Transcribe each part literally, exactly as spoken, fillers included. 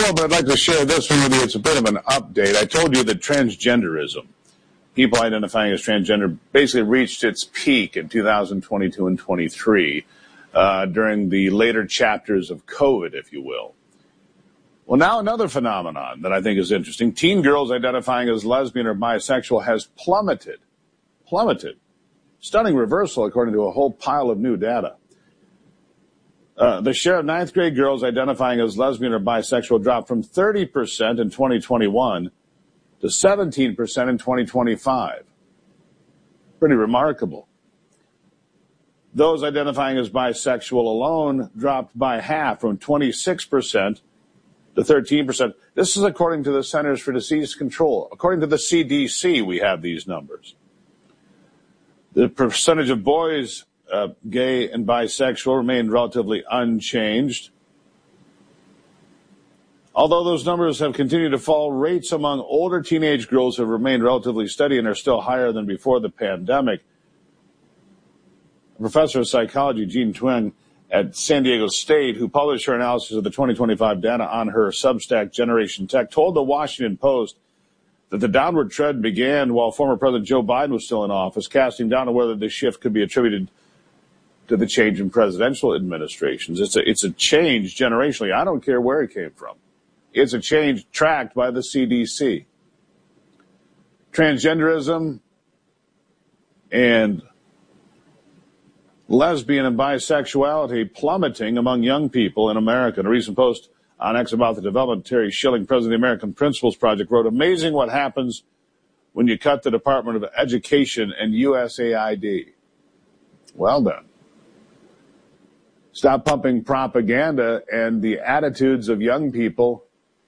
before, but I'd like to share this one with you. It's a bit of an update. I told you that transgenderism, people identifying as transgender, basically reached its peak in two thousand twenty-two and twenty-three uh, during the later chapters of COVID, if you will. Well, now another phenomenon that I think is interesting. Teen girls identifying as lesbian or bisexual has plummeted. Plummeted. Stunning reversal, according to a whole pile of new data. Uh, the share of ninth grade girls identifying as lesbian or bisexual dropped from thirty percent in twenty twenty-one to seventeen percent in twenty twenty-five. Pretty remarkable. Those identifying as bisexual alone dropped by half, from twenty-six percent to thirteen percent. This is according to the Centers for Disease Control. According to the C D C, we have these numbers. The percentage of boys Uh, gay and bisexual remained relatively unchanged. Although those numbers have continued to fall, rates among older teenage girls have remained relatively steady and are still higher than before the pandemic. Professor of psychology Jean Twenge at San Diego State, who published her analysis of the twenty twenty-five data on her Substack Generation Tech, told the Washington Post that the downward trend began while former President Joe Biden was still in office, casting doubt on whether this shift could be attributed to the change in presidential administrations. It's a, it's a change generationally. I don't care where it came from. It's a change tracked by the C D C. Transgenderism and lesbian and bisexuality plummeting among young people in America. In a recent post on X about the development, Terry Schilling, president of the American Principles Project, wrote, "Amazing what happens when you cut the Department of Education and U S A I D." Well done. Stop pumping propaganda, and the attitudes of young people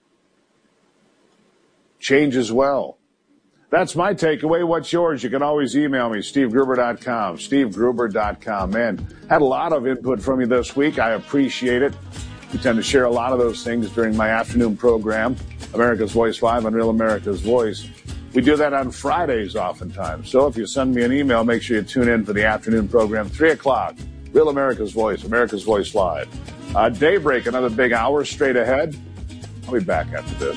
change as well. That's my takeaway. What's yours? You can always email me, steve gruber dot com, steve gruber dot com. Man, had a lot of input from you this week. I appreciate it. We tend to share a lot of those things during my afternoon program, America's Voice Live on Real America's Voice. We do that on Fridays oftentimes. So if you send me an email, make sure you tune in for the afternoon program, three o'clock. Real America's Voice, America's Voice Live. Uh, Daybreak, another big hour straight ahead. I'll be back after this.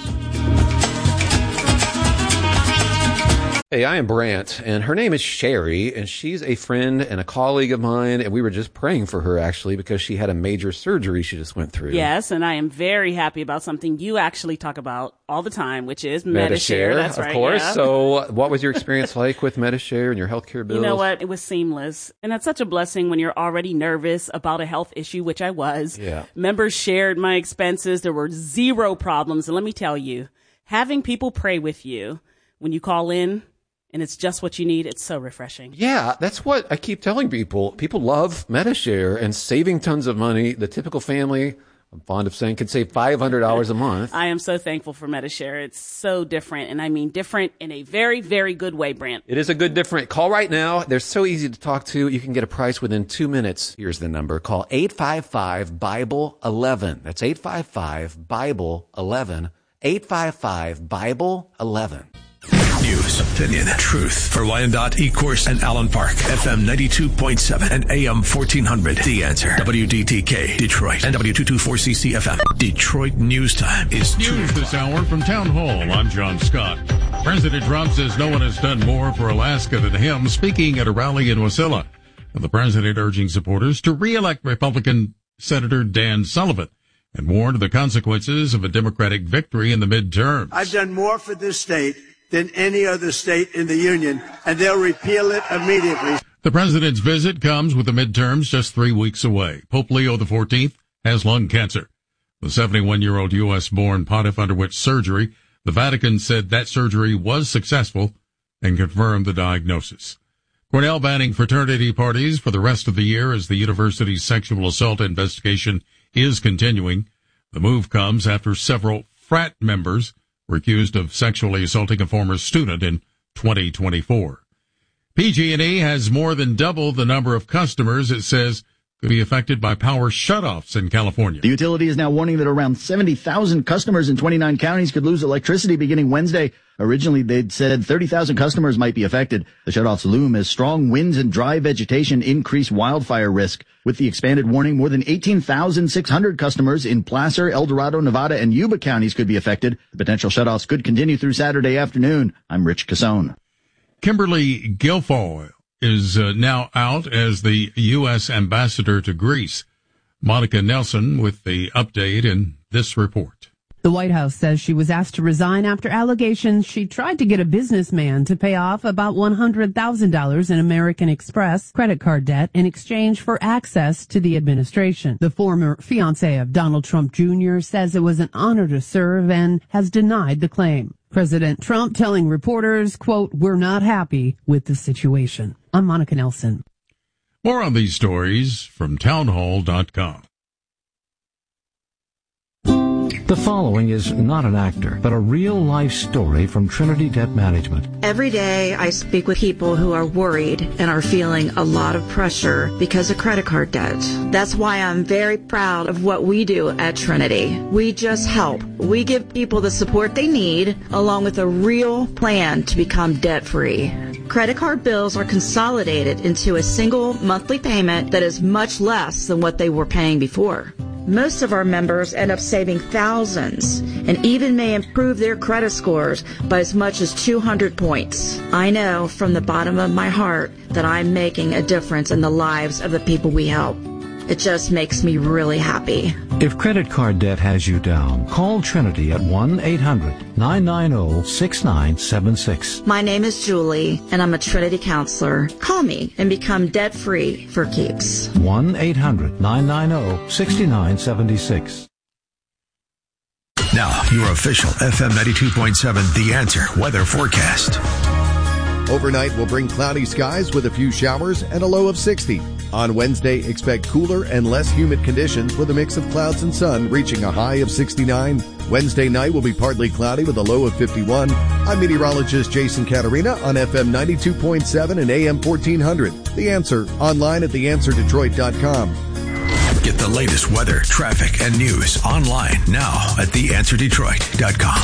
Hey, I am Brant, and her name is Sherry, and she's a friend and a colleague of mine, and we were just praying for her, actually, because she had a major surgery she just went through. Yes, and I am very happy about something you actually talk about all the time, which is Medi-Share. That's of right, course. yeah. So what was your experience like with Medi-Share and your healthcare bills? You know what? It was seamless. And that's such a blessing when you're already nervous about a health issue, which I was. Yeah. Members shared my expenses. There were zero problems. And let me tell you, having people pray with you when you call in, and it's just what you need, it's so refreshing. Yeah, that's what I keep telling people. People love Medi-Share and saving tons of money. The typical family, I'm fond of saying, could save five hundred dollars a month. I am so thankful for Medi-Share. It's so different, and I mean different in a very, very good way, Brant. It is a good different. Call right now. They're so easy to talk to. You can get a price within two minutes. Here's the number. Call eight five five, Bible eleven. That's eight five five, Bible eleven. eight five five, Bible eleven. News, opinion, truth. For Wyandotte, Ecorse, and Allen Park. F M ninety-two point seven and A M fourteen hundred. The Answer. W D T K, Detroit. And W two twenty-four C C F M. Detroit News Time is News this hour from Town Hall. I'm John Scott. President Trump says no one has done more for Alaska than him, speaking at a rally in Wasilla. The president urging supporters to re-elect Republican Senator Dan Sullivan and warned of the consequences of a Democratic victory in the midterms. I've done more for this state than any other state in the union, and they'll repeal it immediately. The president's visit comes with the midterms just three weeks away. Pope Leo the fourteenth has lung cancer. The seventy-one-year-old U S-born pontiff underwent surgery. The Vatican said that surgery was successful and confirmed the diagnosis. Cornell banning fraternity parties for the rest of the year as the university's sexual assault investigation is continuing. The move comes after several frat members were accused of sexually assaulting a former student in twenty twenty-four. P G and E has more than doubled the number of customers it says could be affected by power shutoffs in California. The utility is now warning that around seventy thousand customers in twenty-nine counties could lose electricity beginning Wednesday. Originally, they'd said thirty thousand customers might be affected. The shutoffs loom as strong winds and dry vegetation increase wildfire risk. With the expanded warning, more than eighteen thousand six hundred customers in Placer, El Dorado, Nevada, and Yuba counties could be affected. The potential shutoffs could continue through Saturday afternoon. I'm Rich Cassone. Kimberly Guilfoyle is uh, now out as the U S ambassador to Greece. Monica Nelson with the update in this report. The White House says she was asked to resign after allegations she tried to get a businessman to pay off about one hundred thousand dollars in American Express credit card debt in exchange for access to the administration. The former fiancé of Donald Trump Junior says it was an honor to serve and has denied the claim. President Trump telling reporters, quote, "We're not happy with the situation." I'm Monica Nelson. More on these stories from townhall dot com. The following is not an actor, but a real-life story from Trinity Debt Management. Every day I speak with people who are worried and are feeling a lot of pressure because of credit card debt. That's why I'm very proud of what we do at Trinity. We just help. We give people the support they need, along with a real plan to become debt-free. Credit card bills are consolidated into a single monthly payment that is much less than what they were paying before. Most of our members end up saving thousands and even may improve their credit scores by as much as two hundred points. I know from the bottom of my heart that I'm making a difference in the lives of the people we help. It just makes me really happy. If credit card debt has you down, call Trinity at one eight hundred nine nine zero six nine seven six. My name is Julie, and I'm a Trinity counselor. Call me and become debt-free for keeps. one eight hundred nine nine zero six nine seven six. Now, your official F M ninety-two point seven The Answer weather forecast. Overnight will bring cloudy skies with a few showers and a low of sixty. On Wednesday, expect cooler and less humid conditions with a mix of clouds and sun, reaching a high of sixty-nine. Wednesday night will be partly cloudy with a low of fifty-one. I'm meteorologist Jason Caterina on F M ninety-two point seven and A M fourteen hundred. The Answer, online at the answer detroit dot com. Get the latest weather, traffic, and news online now at the answer detroit dot com.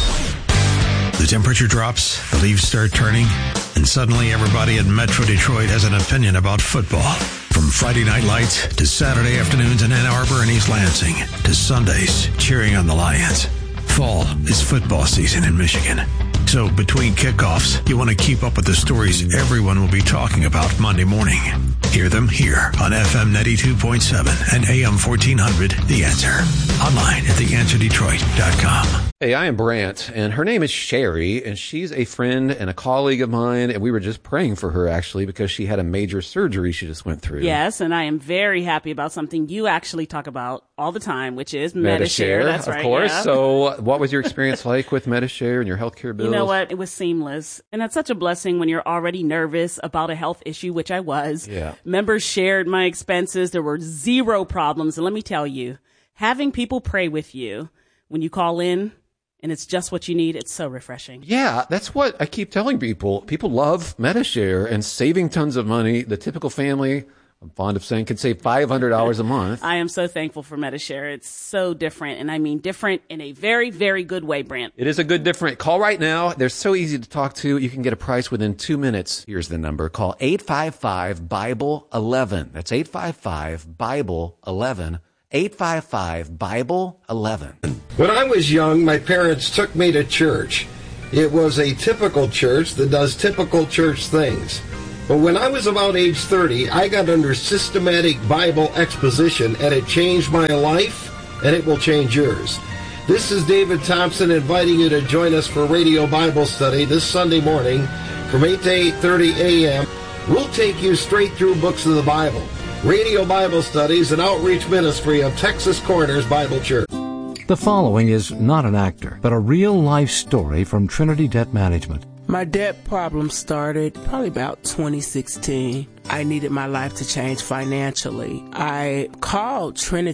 The temperature drops, the leaves start turning, and suddenly everybody in Metro Detroit has an opinion about football. From Friday night lights to Saturday afternoons in Ann Arbor and East Lansing to Sundays cheering on the Lions. Fall is football season in Michigan. So between kickoffs, you want to keep up with the stories everyone will be talking about Monday morning. Hear them here on F M ninety-two point seven and A M fourteen hundred The Answer. Online at the answer detroit dot com. Hey, I am Brant, and her name is Sherry, and she's a friend and a colleague of mine, and we were just praying for her, actually, because she had a major surgery she just went through. Yes, and I am very happy about something you actually talk about all the time, which is Medi-Share. Medi-Share, That's of right, course. yeah. So what was your experience like with Medi-Share and your healthcare bills? You know what? It was seamless. And that's such a blessing when you're already nervous about a health issue, which I was. Yeah. Members shared my expenses. There were zero problems. And let me tell you, having people pray with you when you call in, and it's just what you need, it's so refreshing. Yeah, that's what I keep telling people. People love Medi-Share and saving tons of money. The typical family, I'm fond of saying, can save five hundred dollars a month. I am so thankful for Medi-Share. It's so different, and I mean different in a very, very good way, Brant. It is a good different. Call right now. They're so easy to talk to. You can get a price within two minutes. Here's the number. Call eight five five Bible eleven. That's eight five five Bible eleven. eight five five Bible eleven. When I was young, my parents took me to church. It was a typical church that does typical church things. But when I was about age thirty, I got under systematic Bible exposition, and it changed my life, and it will change yours. This is David Thompson inviting you to join us for Radio Bible Study this Sunday morning from eight to eight thirty a.m. We'll take you straight through books of the Bible. Radio Bible Study is an outreach ministry of Texas Corners Bible Church. The following is not an actor, but a real-life story from Trinity Debt Management. My debt problem started probably about twenty sixteen. I needed my life to change financially. I called Trinity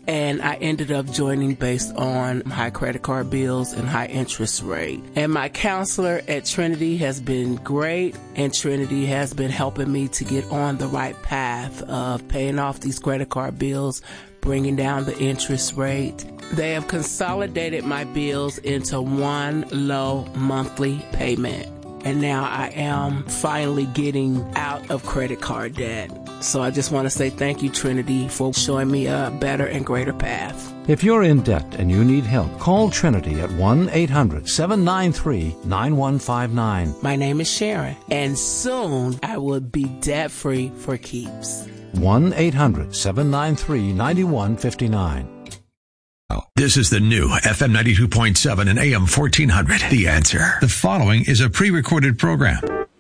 and I ended up joining based on high credit card bills and high interest rate. And my counselor at Trinity has been great, and Trinity has been helping me to get on the right path of paying off these credit card bills, bringing down the interest rate. They have consolidated my bills into one low monthly payment. And now I am finally getting out of credit card debt. So I just want to say thank you, Trinity, for showing me a better and greater path. If you're in debt and you need help, call Trinity at one eight hundred seven nine three nine one five nine. My name is Sharon, and soon I will be debt-free for keeps. one eight hundred seven nine three nine one five nine. This is the new F M ninety-two point seven and A M fourteen hundred. The Answer. The following is a pre-recorded program.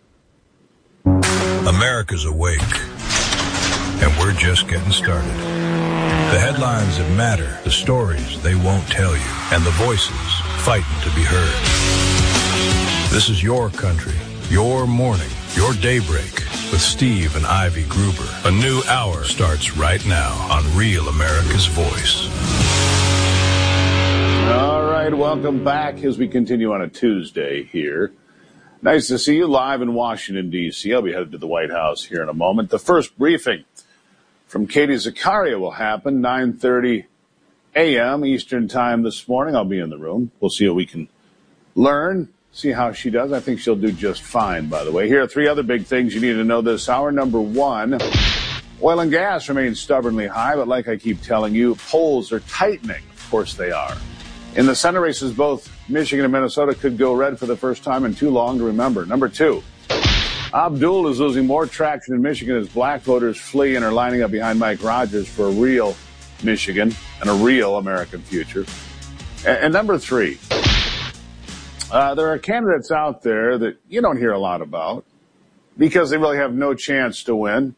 America's awake, and we're just getting started. The headlines that matter, the stories they won't tell you, and the voices fighting to be heard. This is your country, your morning, your daybreak with Steve and Ivy Gruber. A new hour starts right now on Real America's Voice. All right, welcome back as we continue on a Tuesday here. Nice to see you live in Washington, D C I'll be headed to the White House here in a moment. The first briefing from Katie Zakaria will happen nine thirty a.m. Eastern Time this morning. I'll be in the room. We'll see what we can learn, see how she does. I think she'll do just fine, by the way. Here are three other big things you need to know this hour. Number one, oil and gas remain stubbornly high, but like I keep telling you, polls are tightening. Of course they are. In the Senate races, both Michigan and Minnesota could go red for the first time in too long to remember. Number two, Abdul is losing more traction in Michigan as black voters flee and are lining up behind Mike Rogers for a real Michigan and a real American future. And, and number three, uh, there are candidates out there that you don't hear a lot about because they really have no chance to win.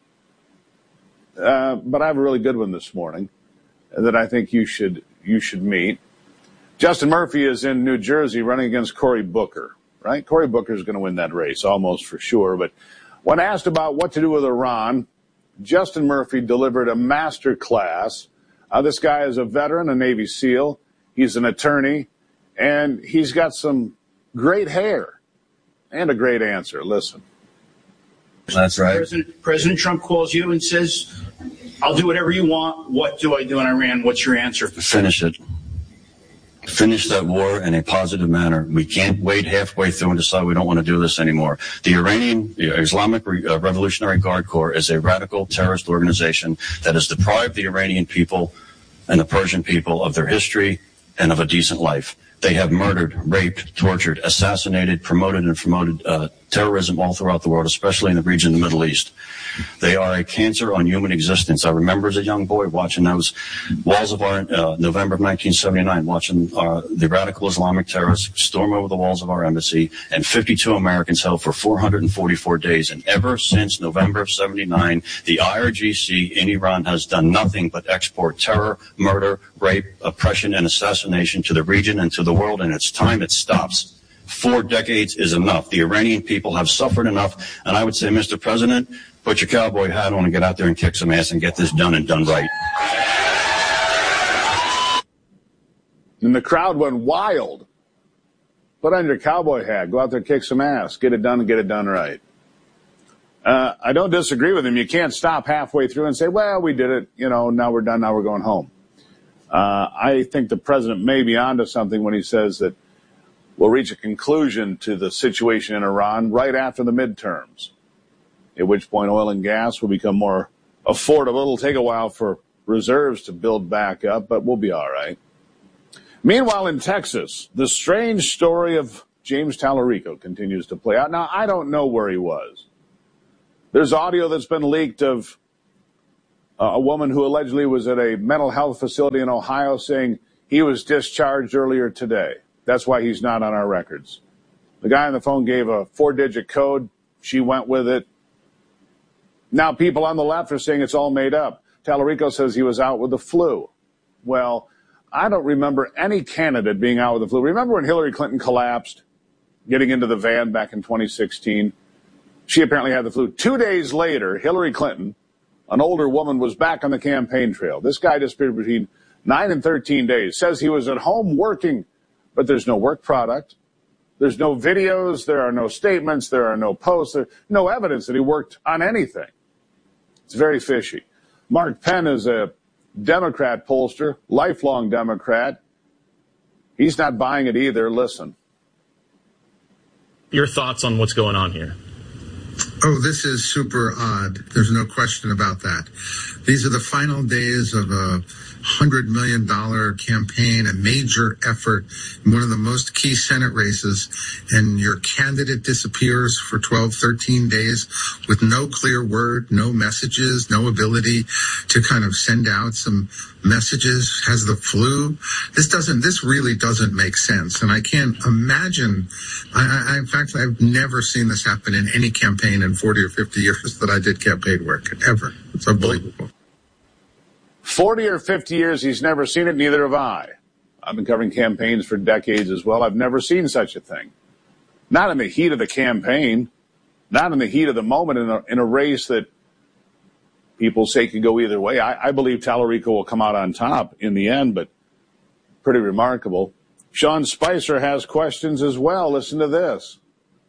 Uh, but I have a really good one this morning that I think you should you should meet. Justin Murphy is in New Jersey running against Cory Booker, right? Cory Booker is going to win that race, almost for sure. But when asked about what to do with Iran, Justin Murphy delivered a master class. Uh, this guy is a veteran, a Navy SEAL. He's an attorney, and he's got some great hair and a great answer. Listen. That's right. President, President Trump calls you and says, I'll do whatever you want. What do I do in Iran? What's your answer? Finish it. Finish that war in a positive manner. We can't wait halfway through and decide we don't want to do this anymore. The Iranian the Islamic Re- uh, Revolutionary Guard Corps is a radical terrorist organization that has deprived the Iranian people and the Persian people of their history and of a decent life. They have murdered, raped, tortured, assassinated, promoted, and promoted uh, terrorism all throughout the world, especially in the region of the Middle East. They are a cancer on human existence. I remember as a young boy watching those walls of our, uh, November of nineteen seventy-nine, watching uh, the radical Islamic terrorists storm over the walls of our embassy, and fifty-two Americans held for four hundred forty-four days. And ever since November of seventy-nine, the I R G C in Iran has done nothing but export terror, murder, rape, oppression, and assassination to the region and to the world, and it's time it stops. Four decades is enough. The Iranian people have suffered enough, and I would say, Mister President, put your cowboy hat on and get out there and kick some ass and get this done and done right. And the crowd went wild. Put on your cowboy hat, go out there, kick some ass, get it done and get it done right. Uh, I don't disagree with him. You can't stop halfway through and say, well, we did it, you know, now we're done, now we're going home. Uh, I think the president may be onto something when he says that we'll reach a conclusion to the situation in Iran right after the midterms, at which point oil and gas will become more affordable. It'll take a while for reserves to build back up, but we'll be all right. Meanwhile, in Texas, the strange story of James Tallarico continues to play out. Now, I don't know where he was. There's audio that's been leaked of uh, a woman who allegedly was at a mental health facility in Ohio saying he was discharged earlier today. That's why he's not on our records. The guy on the phone gave a four-digit code. She went with it. Now people on the left are saying it's all made up. Tallarico says he was out with the flu. Well, I don't remember any candidate being out with the flu. Remember when Hillary Clinton collapsed, getting into the van back in twenty sixteen? She apparently had the flu. Two days later, Hillary Clinton, an older woman, was back on the campaign trail. This guy disappeared between Nine and thirteen days. Says he was at home working, but there's no work product. There's no videos. There are no statements. There are no posts. There's no evidence that he worked on anything. It's very fishy. Mark Penn is a Democrat pollster, lifelong Democrat. He's not buying it either. Listen. Your thoughts on what's going on here? Oh, this is super odd. There's no question about that. These are the final days of a one hundred million dollars campaign, a major effort in one of the most key Senate races, and your candidate disappears for twelve, thirteen days with no clear word, no messages, no ability to kind of send out some messages, has the flu. This doesn't, this really doesn't make sense. And I can't imagine, I, I, in fact, I've never seen this happen in any campaign in forty or fifty years that I did campaign work, ever. It's unbelievable. forty or fifty years, he's never seen it, neither have I. I've been covering campaigns for decades as well. I've never seen such a thing. Not in the heat of the campaign, not in the heat of the moment in a, in a race that people say could go either way. I, I believe Tallarico will come out on top in the end, but pretty remarkable. Sean Spicer has questions as well. Listen to this.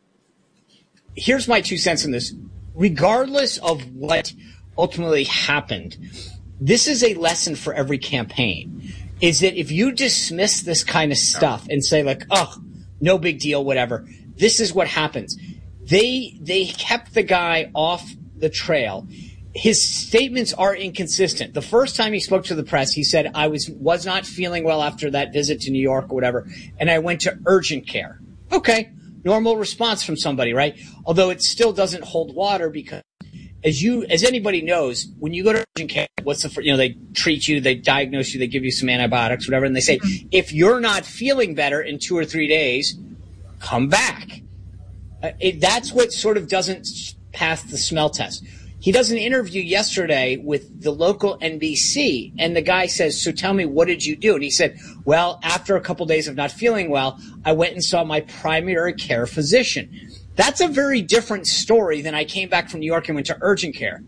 Here's my two cents on this. Regardless of what ultimately happened, this is a lesson for every campaign, is that if you dismiss this kind of stuff and say like, oh, no big deal, whatever, this is what happens. They they kept the guy off the trail. His statements are inconsistent. The first time he spoke to the press, he said, I was was not feeling well after that visit to New York or whatever, and I went to urgent care. Okay, normal response from somebody, right? Although it still doesn't hold water because As you, as anybody knows, when you go to urgent care, what's the, you know, they treat you, they diagnose you, they give you some antibiotics, whatever, and they say, if you're not feeling better in two or three days, come back. Uh, it, that's what sort of doesn't pass the smell test. He does an interview yesterday with the local N B C, and the guy says, so tell me, what did you do? And he said, well, after a couple days of not feeling well, I went and saw my primary care physician. That's a very different story than I came back from New York and went to urgent care.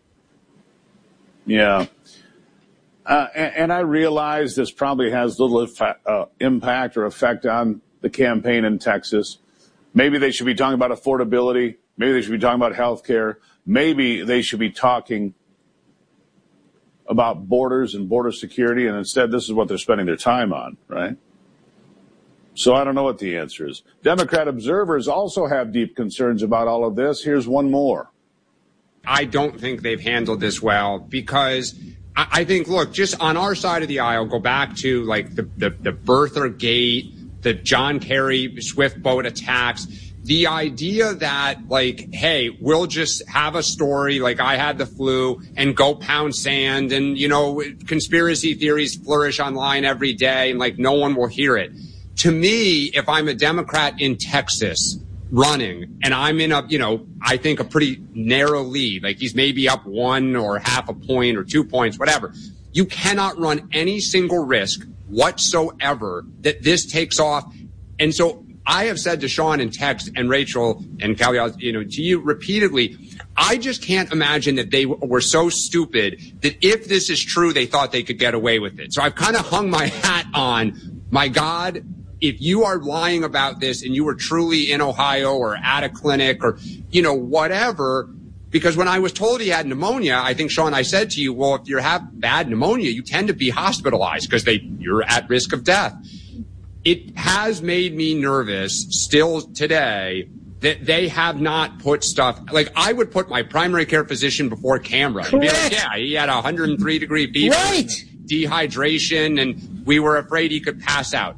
Yeah. Uh, and, and I realize this probably has little effect, uh, impact or effect on the campaign in Texas. Maybe they should be talking about affordability. Maybe they should be talking about health care. Maybe they should be talking about borders and border security. And instead, this is what they're spending their time on, right? So I don't know what the answer is. Democrat observers also have deep concerns about all of this. Here's one more. I don't think they've handled this well because I, I think, look, just on our side of the aisle, go back to like the, the, the birther gate, the John Kerry Swift boat attacks, the idea that like, hey, we'll just have a story like I had the flu and go pound sand and, you know, conspiracy theories flourish online every day and like no one will hear it. To me, if I'm a Democrat in Texas running and I'm in a, you know, I think a pretty narrow lead, like he's maybe up one or half a point or two points, whatever, you cannot run any single risk whatsoever that this takes off. And so I have said to Sean and Tex and Rachel and Callie, you know, to you repeatedly, I just can't imagine that they were so stupid that if this is true, they thought they could get away with it. So I've kind of hung my hat on, my God, if you are lying about this and you were truly in Ohio or at a clinic or, you know, whatever, because when I was told he had pneumonia, I think, Sean, I said to you, well, if you have bad pneumonia, you tend to be hospitalized because they you're at risk of death. It has made me nervous still today that they have not put stuff, like I would put my primary care physician before camera. And be like, yeah, he had a one hundred three degree fever, right, dehydration, and we were afraid he could pass out.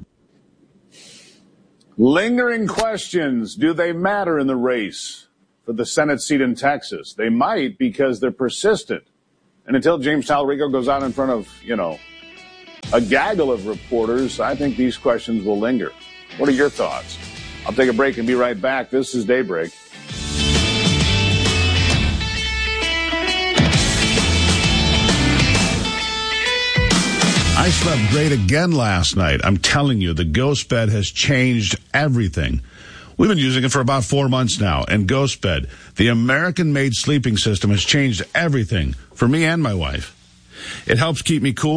Lingering questions. Do they matter in the race for the Senate seat in Texas? They might because they're persistent. And until James Tallarico goes out in front of, you know, a gaggle of reporters, I think these questions will linger. What are your thoughts? I'll take a break and be right back. This is Daybreak. I slept great again last night. I'm telling you, the Ghost Bed has changed everything. We've been using it for about four months now, and Ghost Bed, the American-made sleeping system, has changed everything for me and my wife. It helps keep me cool.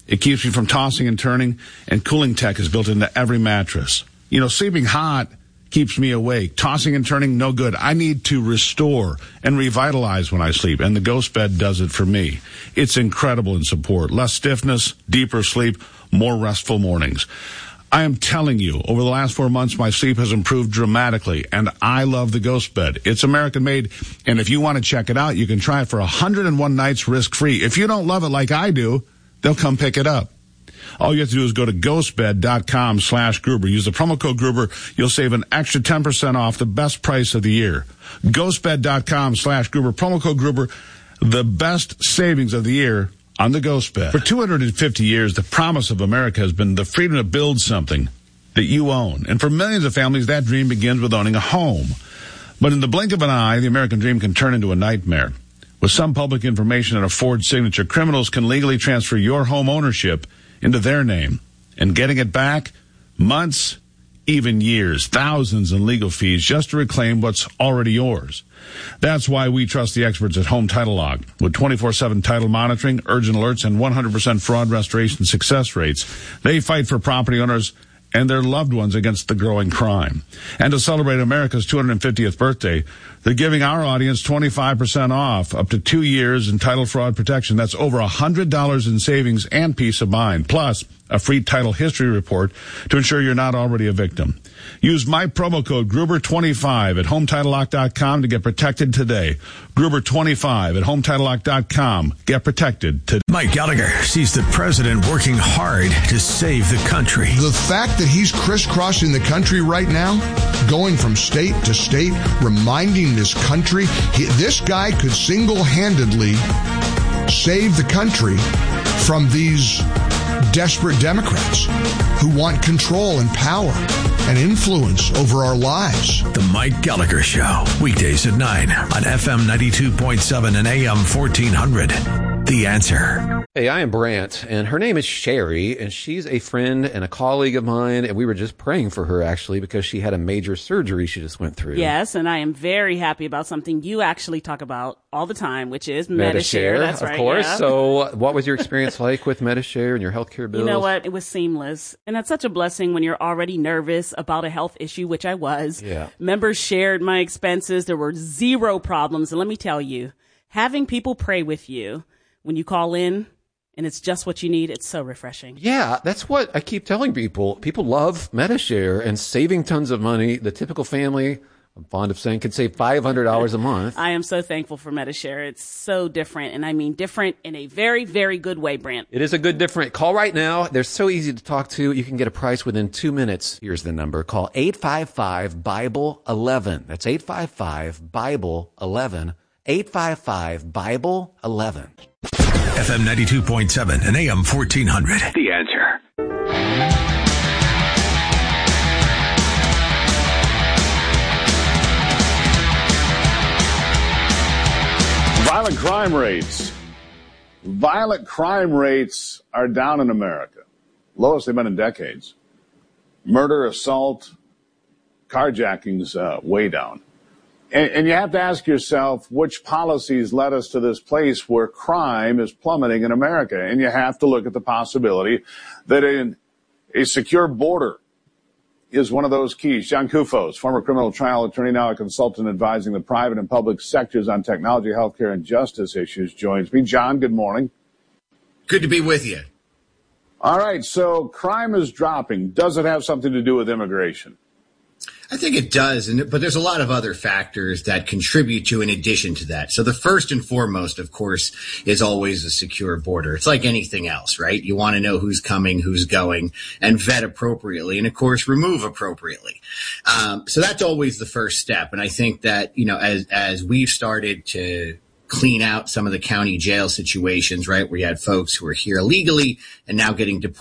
It keeps me from tossing and turning, and cooling tech is built into every mattress. You know, sleeping hot keeps me awake. Tossing and turning, no good. I need to restore and revitalize when I sleep, and the Ghost Bed does it for me. It's incredible in support. Less stiffness, deeper sleep, more restful mornings. I am telling you, over the last four months, my sleep has improved dramatically, and I love the Ghost Bed. It's American-made, and if you want to check it out, you can try it for one hundred one nights risk-free. If you don't love it like I do, they'll come pick it up. All you have to do is go to ghostbed.com slash Gruber. Use the promo code Gruber. You'll save an extra ten percent off the best price of the year. Ghostbed.com slash Gruber. Promo code Gruber. The best savings of the year on the Ghost Bed. For two hundred fifty years, the promise of America has been the freedom to build something that you own. And for millions of families, that dream begins with owning a home. But in the blink of an eye, the American dream can turn into a nightmare. With some public information and a forged signature, criminals can legally transfer your home ownership into their name. And getting it back, months, even years, thousands in legal fees just to reclaim what's already yours. That's why we trust the experts at Home Title Log. With twenty-four seven title monitoring, urgent alerts, and one hundred percent fraud restoration success rates, they fight for property owners and their loved ones against the growing crime. And to celebrate America's two hundred fiftieth birthday, they're giving our audience twenty-five percent off, up to two years in title fraud protection. That's over one hundred dollars in savings and peace of mind, plus a free title history report to ensure you're not already a victim. Use my promo code Gruber twenty-five at home title lock dot com to get protected today. Gruber twenty-five at home title lock dot com. Get protected today. Mike Gallagher sees the president working hard to save the country. The fact that he's crisscrossing the country right now, going from state to state, reminding this country, he, this guy could single-handedly save the country from these desperate Democrats who want control and power and influence over our lives. The Mike Gallagher Show, weekdays at nine on F M ninety-two point seven and A M fourteen hundred. The Answer. Hey, I am Brant, and her name is Sherry, and she's a friend and a colleague of mine, and we were just praying for her, actually, because she had a major surgery she just went through. Yes, and I am very happy about something you actually talk about all the time, which is Medi-Share. Medi-Share, That's of right, course. yeah. So what was your experience like with Medi-Share and your healthcare bills? You know what? It was seamless. And that's such a blessing when you're already nervous about a health issue, which I was. Yeah. Members shared my expenses. There were zero problems. And let me tell you, having people pray with you when you call in and it's just what you need, it's so refreshing. Yeah, that's what I keep telling people. People love Medi-Share and saving tons of money. The typical family, I'm fond of saying, can save five hundred dollars a month. I am so thankful for Medi-Share. It's so different, and I mean different in a very, very good way, Brant. It is a good different. Call right now. They're so easy to talk to. You can get a price within two minutes. Here's the number. Call eight five five, Bible eleven. That's eight five five, Bible eleven. eight five five, Bible eleven. F M ninety-two point seven and A M fourteen hundred. The Answer. Violent crime rates. Violent crime rates are down in America. Lowest they've been in decades. Murder, assault, carjackings uh, way down. And, and you have to ask yourself which policies led us to this place where crime is plummeting in America. And you have to look at the possibility that a, a secure border is one of those keys. John Kufos, former criminal trial attorney, now a consultant advising the private and public sectors on technology, healthcare, and justice issues, joins me. John, good morning. Good to be with you. All right, so crime is dropping. Does it have something to do with immigration? I think it does, and but there's a lot of other factors that contribute to in addition to that. So the first and foremost, of course, is always a secure border. It's like anything else, right? You want to know who's coming, who's going, and vet appropriately, and of course, remove appropriately. Um, so that's always the first step. And I think that, you know, as as we've started to clean out some of the county jail situations, right, where you had folks who were here illegally and now getting deported